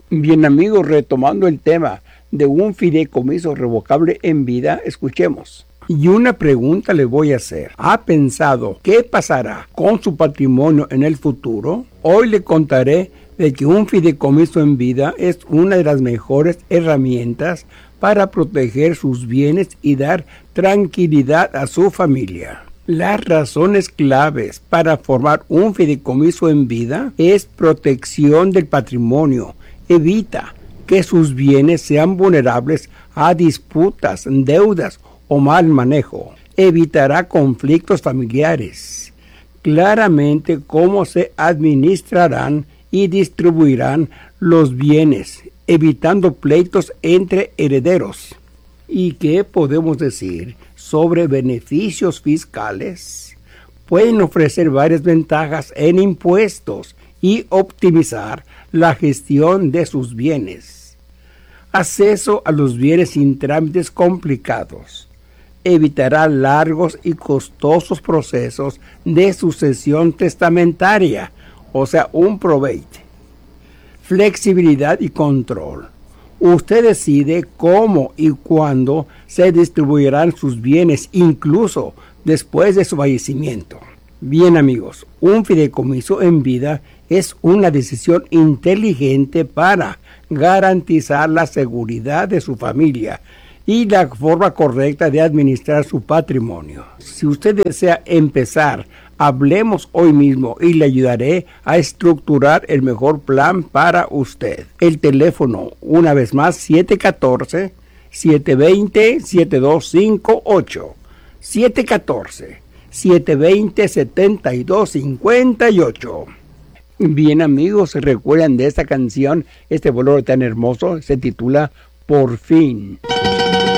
Bien amigos, retomando el tema de un fideicomiso revocable en vida, escuchemos. Y una pregunta le voy a hacer. ¿Ha pensado qué pasará con su patrimonio en el futuro? Hoy le contaré de que un fideicomiso en vida es una de las mejores herramientas para proteger sus bienes y dar tranquilidad a su familia. Las razones claves para formar un fideicomiso en vida es protección del patrimonio. Evita que sus bienes sean vulnerables a disputas, deudas o mal manejo. Evitará conflictos familiares. Claramente cómo se administrarán y distribuirán los bienes, evitando pleitos entre herederos. ¿Y qué podemos decir sobre beneficios fiscales? Pueden ofrecer varias ventajas en impuestos y optimizar la gestión de sus bienes. Acceso a los bienes sin trámites complicados. Evitará largos y costosos procesos de sucesión testamentaria, o sea, un probate. Flexibilidad y control. Usted decide cómo y cuándo se distribuirán sus bienes, incluso después de su fallecimiento. Bien amigos, un fideicomiso en vida es una decisión inteligente para garantizar la seguridad de su familia y la forma correcta de administrar su patrimonio. Si usted desea empezar, hablemos hoy mismo y le ayudaré a estructurar el mejor plan para usted. El teléfono, una vez más, 714-720-7258. 714-720-7258. Bien amigos, ¿se recuerdan de esta canción? Este bolero tan hermoso se titula Por fin.